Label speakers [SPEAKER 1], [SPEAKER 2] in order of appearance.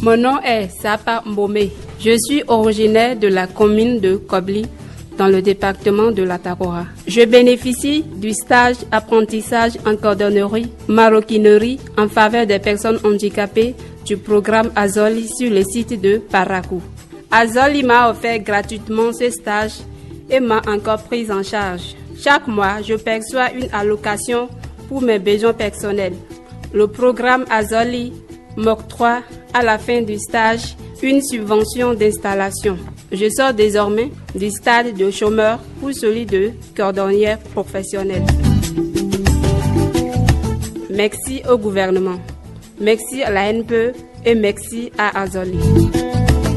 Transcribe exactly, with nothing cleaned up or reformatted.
[SPEAKER 1] Mon nom est Sapa Mbome. Je suis originaire de la commune de Kobli, dans le département de l'Atakora. Je bénéficie du stage apprentissage en cordonnerie, maroquinerie en faveur des personnes handicapées du programme Azoli sur le site de Parakou. Azoli m'a offert gratuitement ce stage et m'a encore prise en charge. Chaque mois, je perçois une allocation pour mes besoins personnels. Le programme Azoli m'octroie à la fin du stage une subvention d'installation. Je sors désormais du stade de chômeur pour celui de cordonnière professionnelle. Merci au gouvernement, merci à la N P E et merci à Azoli.